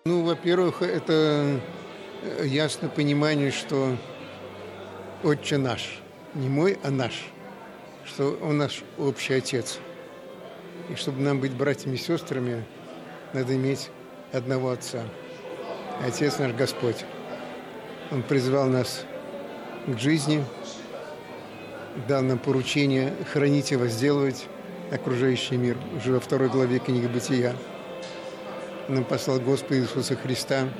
Ну, во-первых, это ясно понимание, что Отче наш, не мой, а наш, что Он наш общий Отец. И чтобы нам быть братьями и сестрами, надо иметь одного Отца. Отец наш Господь. Он призвал нас к жизни, дал нам поручение хранить и возделывать окружающий мир. Уже во 2 главе книги Бытия нам послал Господа Иисуса Христа,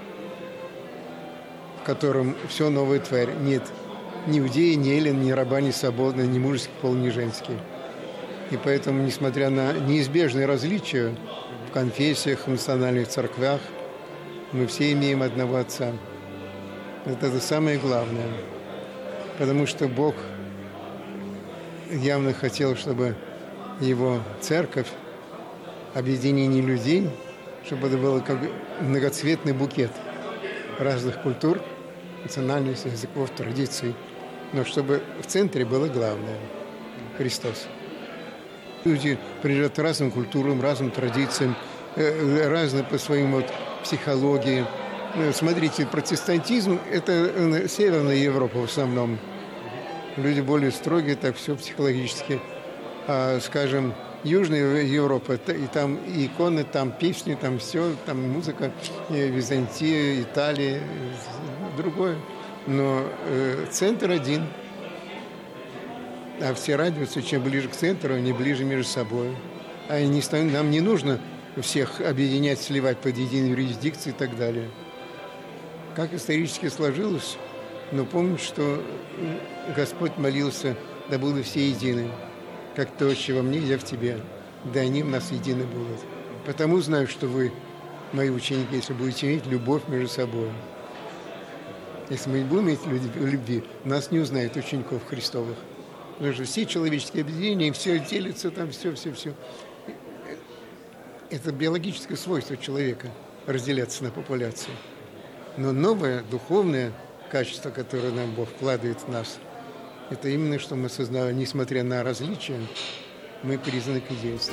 в котором все новое тварь. Нет ни иудеи, ни эллин, ни раба, ни свободный, ни мужеский пол, ни женский. И поэтому, несмотря на неизбежные различия в конфессиях, в национальных церквях, мы все имеем одного Отца. Вот это самое главное. Потому что Бог явно хотел, чтобы Его церковь, объединение людей, чтобы это было как многоцветный букет разных культур, национальностей, языков, традиций. Но чтобы в центре было главное – Христос. Люди принадлежат разным культурам, разным традициям, разные по своим психологии. Смотрите, протестантизм – это Северная Европа в основном. Люди более строгие, так все психологически. А, скажем, Южная Европа, и там и иконы, там песни, там все, там музыка, Византия, Италия, другое. Но центр один. А все радуются, чем ближе к центру, они ближе между собой. Нам не нужно всех объединять, сливать под единой юрисдикцией и так далее. Как исторически сложилось, но помню, что Господь молился, да будут все едины. Как то, чего мне, я в тебе, да они в нас едины будут. Потому знаю, что вы, мои ученики, если будете иметь любовь между собой. Если мы не будем иметь любви, нас не узнают учеников Христовых. Потому что все человеческие объединения, все делятся там, все. Это биологическое свойство человека – разделяться на популяции. Но новое духовное качество, которое нам Бог вкладывает в нас, это именно, что мы сознаем, несмотря на различия, мы призваны к единству.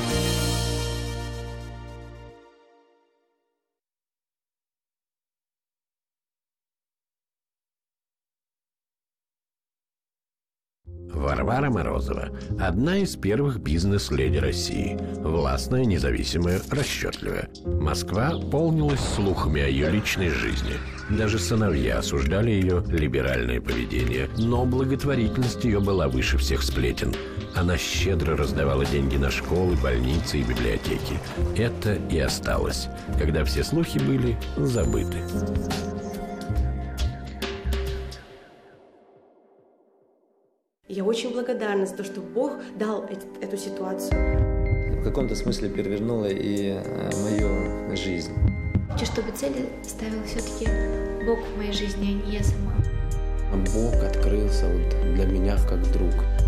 Варвара Морозова – одна из первых бизнес-леди России. Властная, независимая, расчетливая. Москва полнилась слухами о ее личной жизни. Даже сыновья осуждали ее либеральное поведение. Но благотворительность ее была выше всех сплетен. Она щедро раздавала деньги на школы, больницы и библиотеки. Это и осталось, когда все слухи были забыты. Я очень благодарна за то, что Бог дал эту ситуацию. В каком-то смысле перевернула и мою жизнь. Хочу, чтобы цели ставил все-таки Бог в моей жизни, а не я сама. Бог открылся для меня как друг.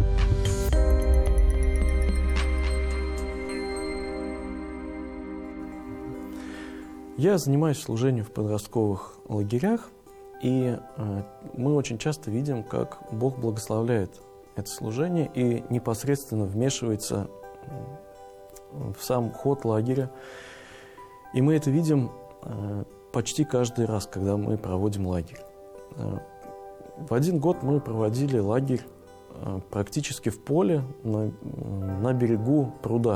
Я занимаюсь служением в подростковых лагерях, и мы очень часто видим, как Бог благословляет это служение и непосредственно вмешивается в сам ход лагеря. И мы это видим почти каждый раз, когда мы проводим лагерь. В один год мы проводили лагерь практически в поле на берегу пруда.